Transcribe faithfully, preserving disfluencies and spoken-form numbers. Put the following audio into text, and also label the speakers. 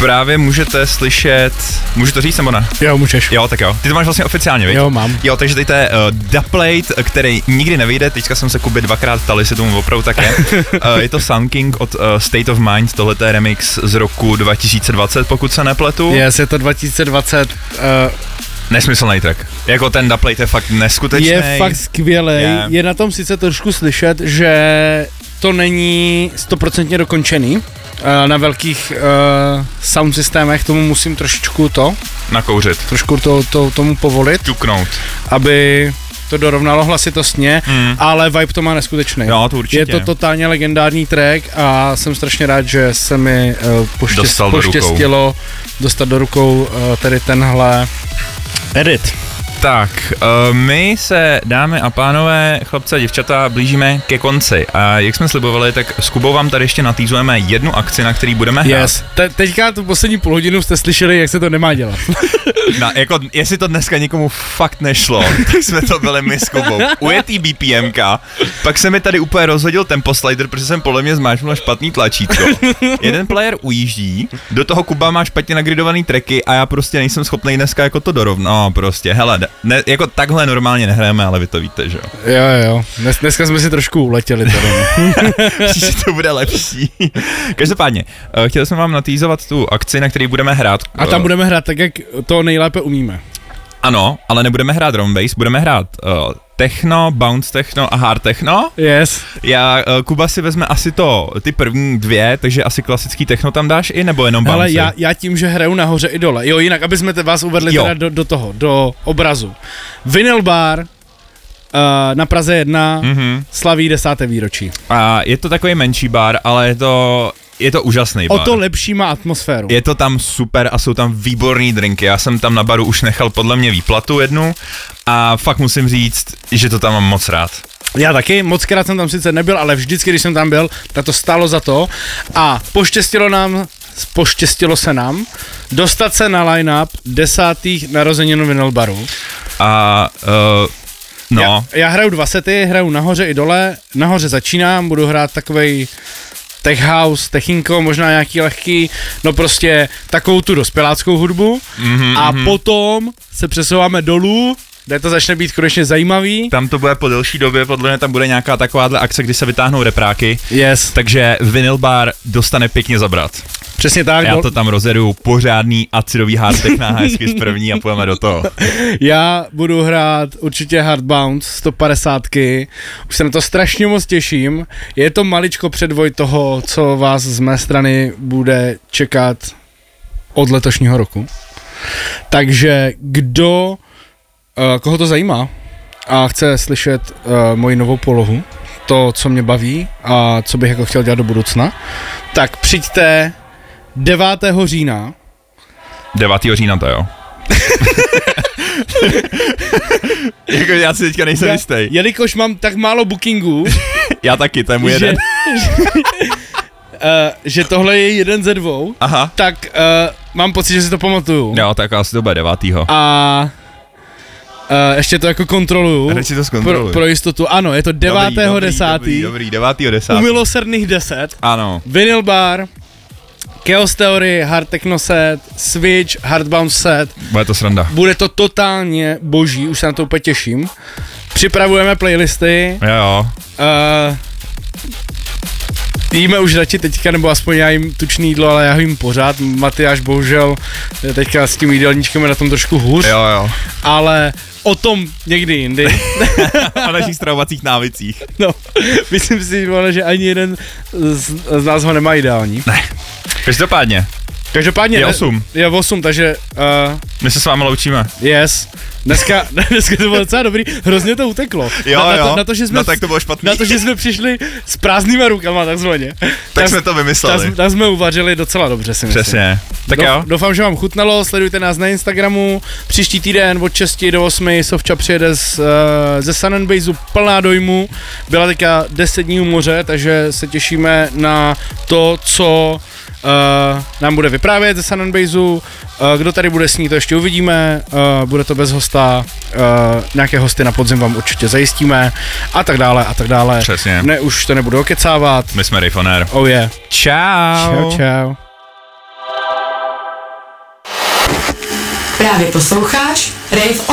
Speaker 1: právě můžete slyšet, můžu to říct nebo ne?
Speaker 2: Jo, můžeš.
Speaker 1: Jo, tak jo. Ty to máš vlastně oficiálně, viď?
Speaker 2: Jo, mám.
Speaker 1: Jo, takže tady to je uh, Dubplate, který nikdy nevyjde, teďka jsem se Kuby dvakrát ptal, jestli tomu opravdu tak je. uh, je to Sound King od uh, State of Mind, tohle je remix z roku dva tisíce dvacet, pokud se nepletu.
Speaker 2: Yes, je to dva tisíce dvacet. Uh,
Speaker 1: Nesmyslný track. Jako ten Dubplate je fakt neskutečný.
Speaker 2: Je fakt skvělej.
Speaker 1: Yeah.
Speaker 2: Je na tom sice trošku slyšet, že to není stoprocentně dokončený. Na velkých uh, sound systémech tomu musím trošičku to
Speaker 1: nakouřit.
Speaker 2: Trošku to, to, tomu povolit.
Speaker 1: Ťuknout.
Speaker 2: Aby to dorovnalo hlasitostně, mm. ale vibe to má neskutečný.
Speaker 1: Jo, to určitě.
Speaker 2: Je to totálně legendární track a jsem strašně rád, že se mi uh, poštěst,
Speaker 1: Dostal
Speaker 2: poštěstilo do dostat do rukou uh, tady tenhle edit.
Speaker 1: Tak, uh, my se, dámy a pánové, chlapci a děvčata, blížíme ke konci. A jak jsme slibovali, tak s Kubou vám tady ještě natýzujeme jednu akci, na který budeme hrát.
Speaker 2: Yes. Te- teďka tu poslední půl hodinu jste slyšeli, jak se to nemá dělat.
Speaker 1: No, jako, jestli to dneska nikomu fakt nešlo, tak jsme to byli my s Kubou. Ujetý BPMka, pak se mi tady úplně rozhodil tempo slider, protože jsem podle mě zmáčknul špatný tlačítko. Jeden player ujíždí, do toho Kuba má špatně nagridovaný tracky a já prostě nejsem schopný dneska jako to dorovnat. No, prostě, hele, ne, jako takhle normálně nehrajeme, ale vy to víte, že jo?
Speaker 2: Jo, jo, Dnes, dneska jsme si trošku uletěli tady.
Speaker 1: Příště to bude lepší. Každopádně, chtěl jsem vám natýzovat tu akci, na který budeme hrát.
Speaker 2: A tam budeme hrát tak, jak to nejlépe umíme.
Speaker 1: Ano, ale nebudeme hrát drum bass, budeme hrát uh, techno, bounce techno a hard techno.
Speaker 2: Yes.
Speaker 1: Já, uh, Kuba si vezme asi to, ty první dvě, takže asi klasický techno tam dáš i, nebo jenom bounce?
Speaker 2: Ale já, já tím, že hraju nahoře i dole. Jo, jinak, aby jsme te vás uvedli teda do, do toho, do obrazu. Vinyl Bar uh, na Praze jedna mm-hmm. slaví desáté výročí.
Speaker 1: A je to takový menší bar, ale je to... Je to úžasný bar.
Speaker 2: O to lepší má atmosféru.
Speaker 1: Je to tam super a jsou tam výborný drinky. Já jsem tam na baru už nechal podle mě výplatu jednu a fakt musím říct, že to tam mám moc rád.
Speaker 2: Já taky, moc krát jsem tam sice nebyl, ale vždycky, když jsem tam byl, tak to stálo za to a poštěstilo nám, poštěstilo se nám dostat se na line-up desátých narozenin Vinyl Baru.
Speaker 1: A... Uh, no.
Speaker 2: Já, já hraju dva sety, hraju nahoře i dole, nahoře začínám, budu hrát takovej tech house, techinko, možná nějaký lehký, no prostě takovou tu dospěláckou hudbu mm-hmm, a mm-hmm. potom se přesouváme dolů, kde to začne být konečně zajímavý.
Speaker 1: Tam to bude po delší době, podle mě tam bude nějaká takováhle akce, kdy se vytáhnou repráky,
Speaker 2: yes.
Speaker 1: takže Vinyl Bar dostane pěkně zabrat.
Speaker 2: Přesně tak.
Speaker 1: Já to tam rozjedu pořádný acidový hard techno hezky z první a půjdeme do toho.
Speaker 2: Já budu hrát určitě Hard Bounce sto padesát. Už se na to strašně moc těším. Je to maličko předvoj toho, co vás z mé strany bude čekat od letošního roku. Takže kdo, koho to zajímá a chce slyšet moji novou polohu, to, co mě baví a co bych jako chtěl dělat do budoucna, tak přijďte devátého října.
Speaker 1: devátého října to jo. Jako já si teďka nejsem jistý.
Speaker 2: Jelikož mám tak málo bookingů.
Speaker 1: Já taky, to je můj
Speaker 2: že,
Speaker 1: jeden.
Speaker 2: uh, že tohle je jeden ze dvou.
Speaker 1: Aha.
Speaker 2: Tak uh, mám pocit, že si to pamatuju.
Speaker 1: Jo, tak asi to bude devátého.
Speaker 2: A Uh, ještě to jako kontroluju.
Speaker 1: Hned si to zkontroluju.
Speaker 2: Pro, pro jistotu. Ano, je to devátého desátého
Speaker 1: Dobrý, dobrý, devátého desátého
Speaker 2: U milosrdných deset.
Speaker 1: Ano.
Speaker 2: Vinyl Bar, Chaos Theory, Hard Techno set, Switch, Hard Bounce set.
Speaker 1: Bude to sranda.
Speaker 2: Bude to totálně boží, už se na to úplně těším. Připravujeme playlisty.
Speaker 1: Jo, jo.
Speaker 2: Uh, jíme už radši teďka, nebo aspoň já jim tučný jídlo, ale já ho jim pořád. Matyáš bohužel teďka s tím jídelníčkem je na tom trošku hůř.
Speaker 1: Jo, jo.
Speaker 2: Ale o tom někdy jindy.
Speaker 1: O našich stravovacích návicích.
Speaker 2: No, myslím si, že ani jeden z, z nás ho nemá ideální.
Speaker 1: Ne. Každopádně.
Speaker 2: Každopádně
Speaker 1: je osm.
Speaker 2: Je osm, takže... Uh,
Speaker 1: My se s vámi loučíme.
Speaker 2: Yes. Dneska, dneska to bylo docela dobrý, hrozně to uteklo.
Speaker 1: Jo,
Speaker 2: na, na
Speaker 1: jo,
Speaker 2: to, na to, že jsme,
Speaker 1: no tak to bylo špatný.
Speaker 2: Na to, že jsme přišli s prázdnýma rukama, takzvaně.
Speaker 1: Tak,
Speaker 2: tak
Speaker 1: jsme to vymysleli.
Speaker 2: Tak, tak jsme uvařili docela dobře, si myslím.
Speaker 1: Přesně. Tak jo.
Speaker 2: Doufám, že vám chutnalo, sledujte nás na Instagramu. Příští týden od šesti do osmi Sovča přijede z, uh, ze Sun and Baseu plná dojmu. Byla teďka deset dní u moře, takže se těšíme na to, co Uh, nám bude vyprávět ze Sun and Baseu. Uh, kdo tady bude s ní, to ještě uvidíme. Uh, bude to bez hosta. Uh, nějaké hosty na podzim vám určitě zajistíme. A tak dále, a tak dále.
Speaker 1: Přesně.
Speaker 2: Ne, už to nebudu okecávat.
Speaker 1: My jsme Rave on Air.
Speaker 2: Oh yeah.
Speaker 1: Čau.
Speaker 2: Čau, čau.
Speaker 3: Právě posloucháš Rave